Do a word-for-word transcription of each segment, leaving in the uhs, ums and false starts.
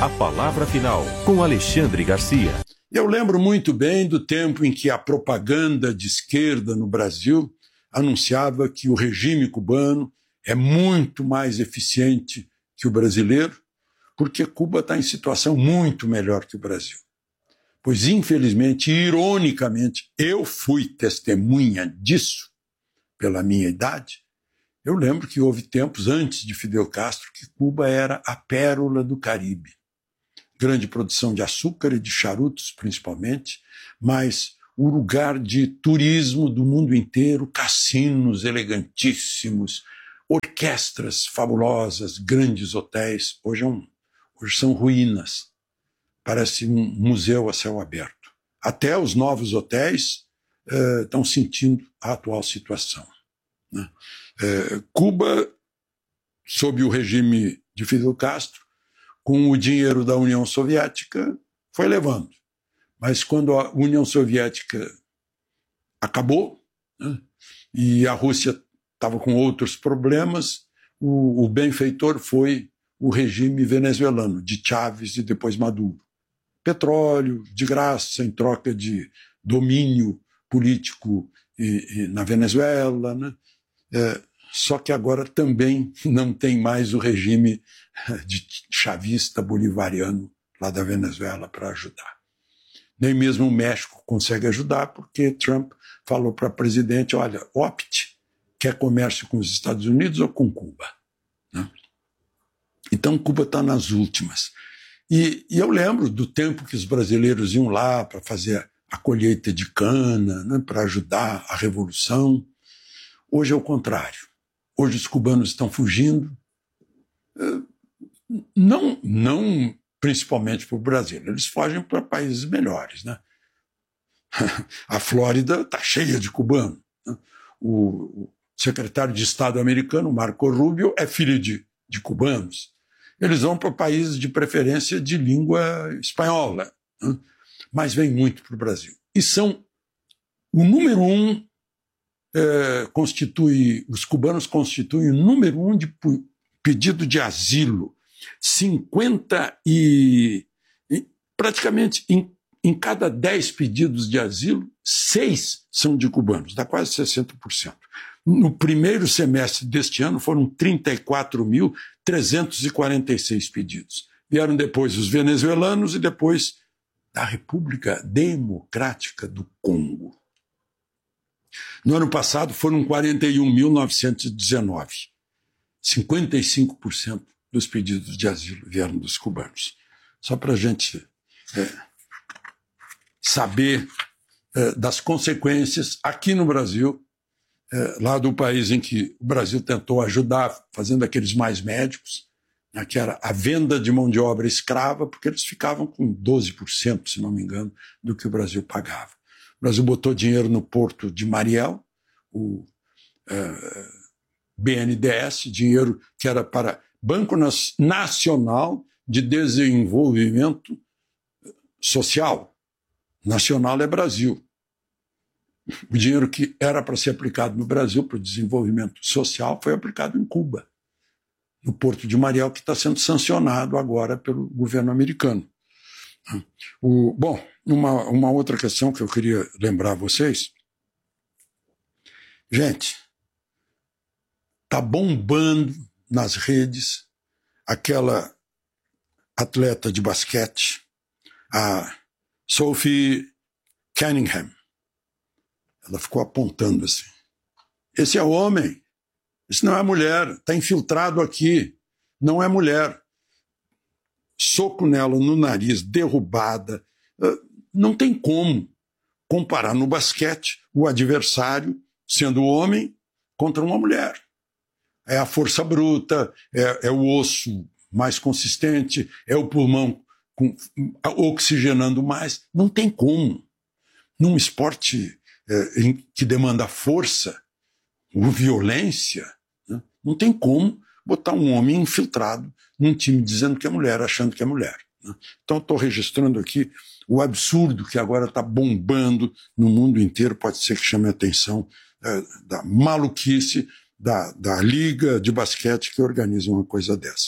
A palavra final, com Alexandre Garcia. Eu lembro muito bem do tempo em que a propaganda de esquerda no Brasil anunciava que o regime cubano é muito mais eficiente que o brasileiro, porque Cuba está em situação muito melhor que o Brasil. Pois, infelizmente, ironicamente, eu fui testemunha disso, pela minha idade. Eu lembro que houve tempos antes de Fidel Castro que Cuba era a pérola do Caribe. Grande produção de açúcar e de charutos, principalmente, mas o lugar de turismo do mundo inteiro, cassinos elegantíssimos, orquestras fabulosas, grandes hotéis. Hoje, é um, hoje são ruínas. Parece um museu a céu aberto. Até os novos hotéis uh, estão sentindo a atual situação. Né? Uh, Cuba, sob o regime de Fidel Castro, com o dinheiro da União Soviética, foi levando. Mas quando a União Soviética acabou, né, e a Rússia estava com outros problemas, o, o benfeitor foi o regime venezuelano, de Chávez e depois Maduro. Petróleo, de graça, em troca de domínio político e, e na Venezuela, né? É, só que agora também não tem mais o regime de chavista bolivariano lá da Venezuela para ajudar. Nem mesmo o México consegue ajudar, porque Trump falou para o presidente, olha, opte, quer comércio com os Estados Unidos ou com Cuba? Né? Então Cuba está nas últimas. E, e eu lembro do tempo que os brasileiros iam lá para fazer a colheita de cana, né, para ajudar a revolução. Hoje é o contrário. Hoje os cubanos estão fugindo, não, não principalmente para o Brasil, eles fogem para países melhores. Né? A Flórida está cheia de cubanos. Né? O secretário de Estado americano, Marco Rubio, é filho de, de cubanos. Eles vão para países de preferência de língua espanhola, né? Mas vêm muito para o Brasil. E são o número um, é, constitui, os cubanos constituem o número um de pedido de asilo. cinquenta e praticamente em, em cada dez pedidos de asilo, seis são de cubanos, dá quase sessenta por cento. No primeiro semestre deste ano foram trinta e quatro mil trezentos e quarenta e seis pedidos. Vieram depois os venezuelanos e depois da República Democrática do Congo. No ano passado foram quarenta e um mil novecentos e dezenove. cinquenta e cinco por cento dos pedidos de asilo vieram dos cubanos. Só para a gente é, saber é, das consequências aqui no Brasil, é, lá do país em que o Brasil tentou ajudar, fazendo aqueles mais médicos, né, que era a venda de mão de obra escrava, porque eles ficavam com doze por cento, se não me engano, do que o Brasil pagava. O Brasil botou dinheiro no Porto de Mariel, o é, B N D E S, dinheiro que era para Banco Nacional de Desenvolvimento Social. Nacional é Brasil. O dinheiro que era para ser aplicado no Brasil para o desenvolvimento social foi aplicado em Cuba, no Porto de Mariel, que está sendo sancionado agora pelo governo americano. O, bom, uma, uma outra questão que eu queria lembrar a vocês. Gente, está bombando nas redes aquela atleta de basquete, a Sophie Cunningham. Ela ficou apontando assim. Esse é homem, isso não é mulher, está infiltrado aqui, não é mulher. Soco nela no nariz, derrubada. Não tem como comparar no basquete o adversário sendo homem contra uma mulher. É a força bruta, é, é o osso mais consistente, é o pulmão com, oxigenando mais. Não tem como. Num esporte é, em, que demanda força ou violência, né, não tem como botar um homem infiltrado num time dizendo que é mulher, achando que é mulher. Né? Então estou registrando aqui o absurdo que agora está bombando no mundo inteiro, pode ser que chame a atenção é, da maluquice Da, da liga de basquete que organiza uma coisa dessas.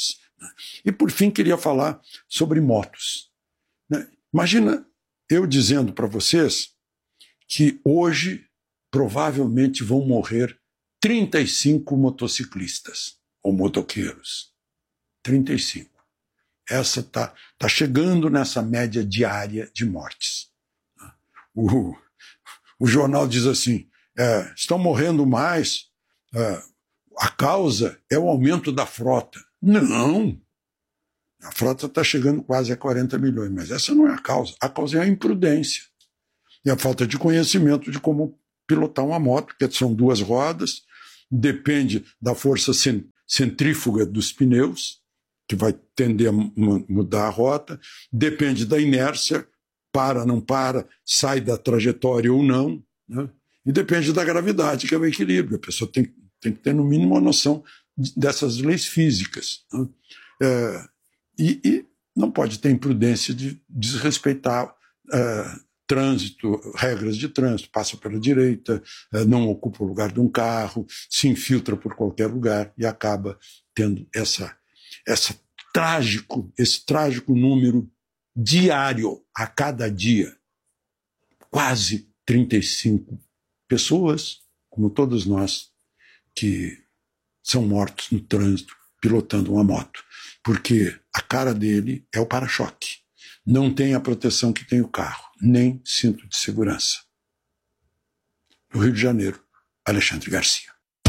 E, por fim, queria falar sobre motos. Imagina eu dizendo para vocês que hoje provavelmente vão morrer trinta e cinco motociclistas ou motoqueiros. trinta e cinco. Essa está tá chegando nessa média diária de mortes. O, o jornal diz assim, é, estão morrendo mais, é, a causa é o aumento da frota. Não! A frota está chegando quase a quarenta milhões, mas essa não é a causa. A causa é a imprudência. E a falta de conhecimento de como pilotar uma moto, porque são duas rodas, depende da força centrífuga dos pneus, que vai tender a mudar a rota, depende da inércia, para, não para, sai da trajetória ou não, né? E depende da gravidade, que é o equilíbrio. A pessoa tem, tem que ter, no mínimo, uma noção dessas leis físicas, né? É, e, e não pode ter imprudência de desrespeitar uh, trânsito, regras de trânsito, passa pela direita, uh, não ocupa o lugar de um carro, se infiltra por qualquer lugar e acaba tendo essa, essa trágico, esse trágico número diário, a cada dia. Quase trinta e cinco pessoas, como todos nós, que são mortos no trânsito pilotando uma moto. Porque a cara dele é o para-choque. Não tem a proteção que tem o carro, nem cinto de segurança. No Rio de Janeiro, Alexandre Garcia.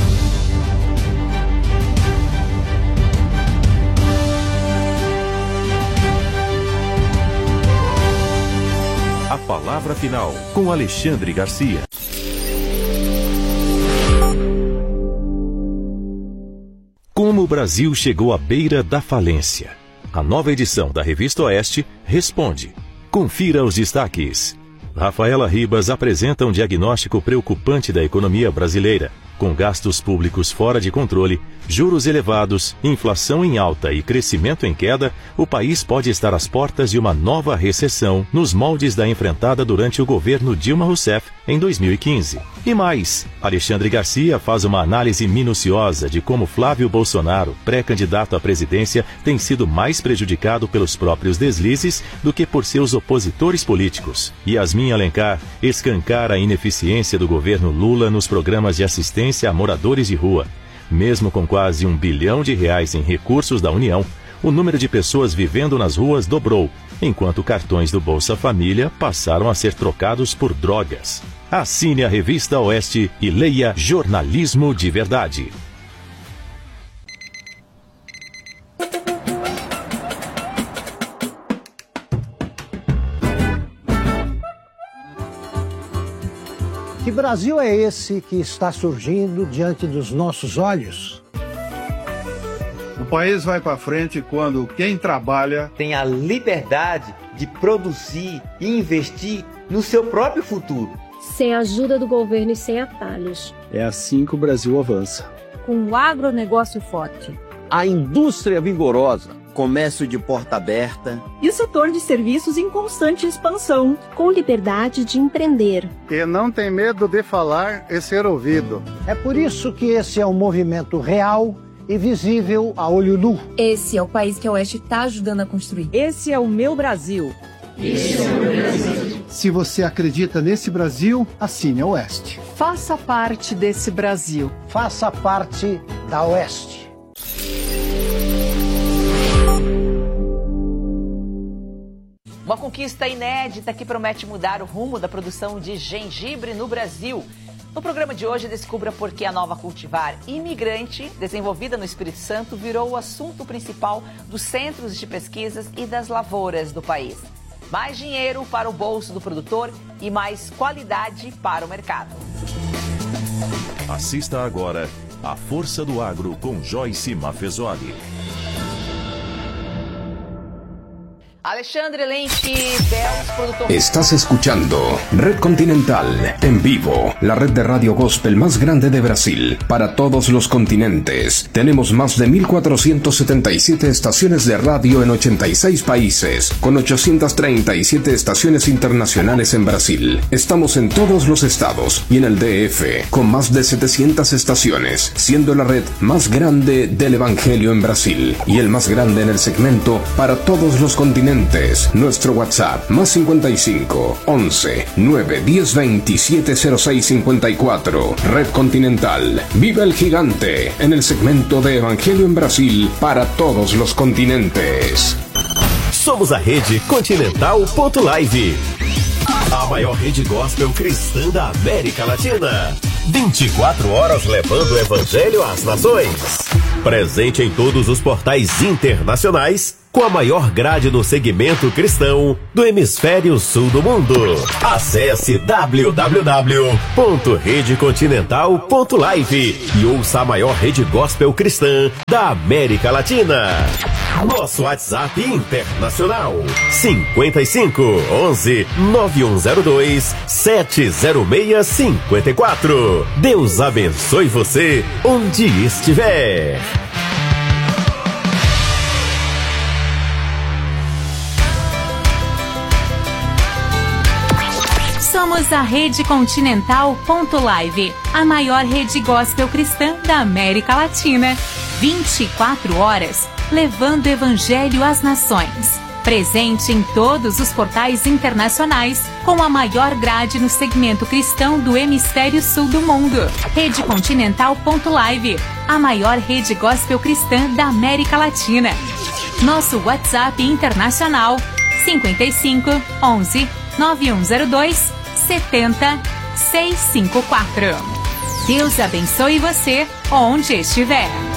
A palavra final, com Alexandre Garcia. Como o Brasil chegou à beira da falência? A nova edição da Revista Oeste responde. Confira os destaques. Rafaela Ribas apresenta um diagnóstico preocupante da economia brasileira. Com gastos públicos fora de controle, juros elevados, inflação em alta e crescimento em queda, o país pode estar às portas de uma nova recessão nos moldes da enfrentada durante o governo Dilma Rousseff em dois mil e quinze. E mais, Alexandre Garcia faz uma análise minuciosa de como Flávio Bolsonaro, pré-candidato à presidência, tem sido mais prejudicado pelos próprios deslizes do que por seus opositores políticos. Yasmin Alencar escancara a ineficiência do governo Lula nos programas de assistência a moradores de rua. Mesmo com quase um bilhão de reais em recursos da União, o número de pessoas vivendo nas ruas dobrou, enquanto cartões do Bolsa Família passaram a ser trocados por drogas. Assine a Revista Oeste e leia Jornalismo de Verdade. Que Brasil é esse que está surgindo diante dos nossos olhos? O país vai para frente quando quem trabalha tem a liberdade de produzir e investir no seu próprio futuro. Sem a ajuda do governo e sem atalhos. É assim que o Brasil avança. Com o agronegócio forte. A indústria vigorosa. Comércio de porta aberta. E o setor de serviços em constante expansão. Com liberdade de empreender. E não tem medo de falar e ser ouvido. É por isso que esse é um movimento real e visível a olho nu. Esse é o país que a Oeste está ajudando a construir. Esse é o meu Brasil. Esse é o meu Brasil. Se você acredita nesse Brasil, assine a Oeste. Faça parte desse Brasil. Faça parte da Oeste. Uma conquista inédita que promete mudar o rumo da produção de gengibre no Brasil. No programa de hoje, descubra por que a nova cultivar imigrante, desenvolvida no Espírito Santo, virou o assunto principal dos centros de pesquisas e das lavouras do país. Mais dinheiro para o bolso do produtor e mais qualidade para o mercado. Assista agora A Força do Agro com Joyce Mafezoli. Alexandre Lenchi, Belos, productor. Estás escuchando Red Continental en vivo, la red de radio gospel más grande de Brasil, para todos los continentes. Tenemos más de mil cuatrocientas setenta y siete estaciones de radio en ochenta y seis países, con ochocientas treinta y siete estaciones internacionales en Brasil. Estamos en todos los estados y en el D F, con más de setecientas estaciones, siendo la red más grande del Evangelio en Brasil y el más grande en el segmento para todos los continentes. Nuestro WhatsApp más cincuenta y cinco, once, nueve, diez, veintisiete, cero seis, cincuenta y cuatro. Red Continental. Vive el gigante en el segmento de Evangelio en Brasil para todos los continentes. Somos a Rede Continental.live, a maior rede gospel cristã da América Latina. vinte e quatro horas levando o evangelho às nações. Presente em todos os portais internacionais, com a maior grade no segmento cristão do hemisfério sul do mundo. Acesse w w w ponto rede continental ponto live e ouça a maior rede gospel cristã da América Latina. Nosso WhatsApp internacional cinquenta e cinco, onze, nove um zero dois, sete zero seis cinco quatro. Deus abençoe você onde estiver. Somos a Rede Continental.live, a maior rede gospel cristã da América Latina. vinte e quatro horas, levando o evangelho às nações. Presente em todos os portais internacionais, com a maior grade no segmento cristão do hemisfério sul do mundo. Rede Continental.live, a maior rede gospel cristã da América Latina. Nosso WhatsApp internacional cinquenta e cinco, onze, nove um zero dois, setenta, seiscentos e cinquenta e quatro. Deus abençoe você onde estiver.